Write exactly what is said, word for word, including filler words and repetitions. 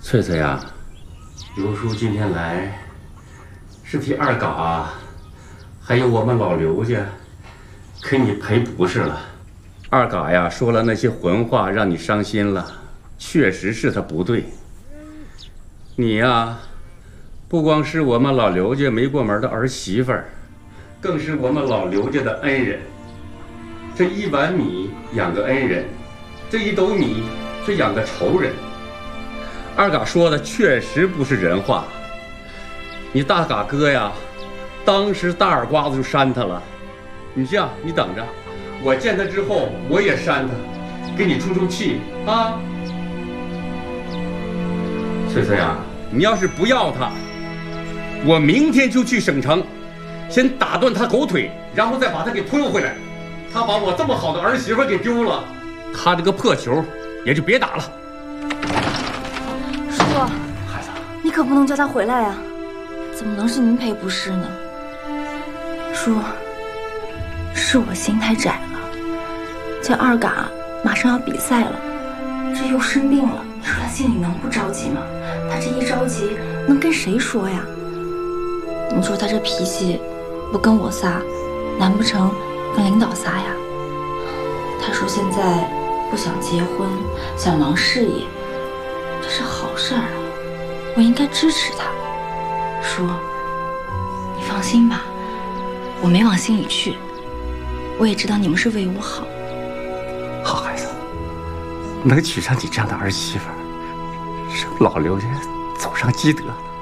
翠翠呀，刘叔今天来是替二嘎还有我们老刘家给你赔不是了。二嘎呀说了那些混话，让你伤心了，确实是他不对。你呀，不光是我们老刘家没过门的儿媳妇儿，更是我们老刘家的恩人。这一碗米养个恩人，这一斗米是养个仇人。二嘎说的确实不是人话。你大嘎哥呀，当时大耳刮子就扇他了。你这样，你等着，我见他之后我也扇他，给你出出气啊。翠翠呀，你要是不要他，我明天就去省城，先打断他狗腿，然后再把他给拖回来。他把我这么好的儿媳妇给丢了，他这个破球也就别打了。 叔， 孩子， 你可不能叫他回来呀！怎么能是您赔不是呢？叔，是我心太窄了。这二嘎马上要比赛了，这又生病了，你说他心里能不着急吗？他这一着急，能跟谁说呀？你说他这脾气，不跟我撒，难不成跟领导撒呀？他说现在不想结婚，想忙事业，这是好事儿啊，我应该支持他。叔，你放心吧，我没往心里去，我也知道你们是为我好。 好孩子，能娶上你这样的儿媳妇，是老刘家祖上积德。